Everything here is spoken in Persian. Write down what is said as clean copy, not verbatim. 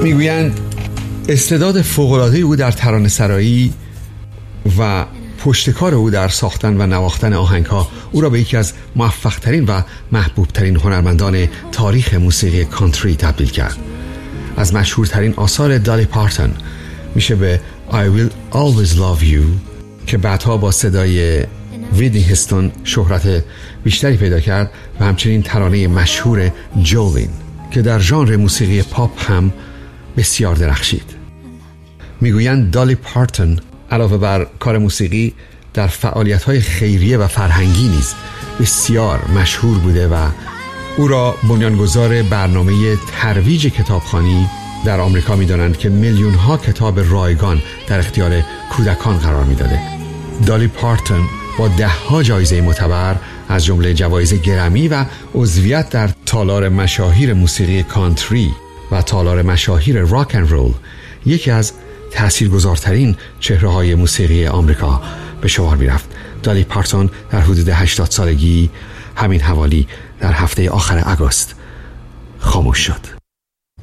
میگویند استعداد فوق‌العاده او در ترانه‌سرایی و پشتکار او در ساختن و نواختن آهنگ‌ها او را به یکی از موفق‌ترین و محبوب‌ترین هنرمندان تاریخ موسیقی کانتری تبدیل کرد. از مشهورترین آثار دالی پارتون میشه به I Will Always Love You که بعدها با صدای ویتنی هستون شهرت بیشتری پیدا کرد و همچنین ترانه مشهور جولین که در ژانر موسیقی پاپ هم بسیار درخشید. میگویند دالی پارتون علاوه بر کار موسیقی در فعالیت‌های خیریه و فرهنگی نیز بسیار مشهور بوده و او را بنیانگذار برنامه ترویج کتابخوانی در آمریکا می‌دانند که میلیون‌ها کتاب رایگان در اختیار کودکان قرار می‌داده. دالی پارتون با 10 جایزه معتبر از جمله جوایز گرمی و عضویت در تالار مشاهیر موسیقی کانتری و تالار مشاهیر راک اند رول یکی از تاثیرگذارترین چهره‌های موسیقی آمریکا به شمار می‌رفت. دالی پارتون در حدود 80 سالگی همین حوالی در هفته آخر آگوست خاموش شد.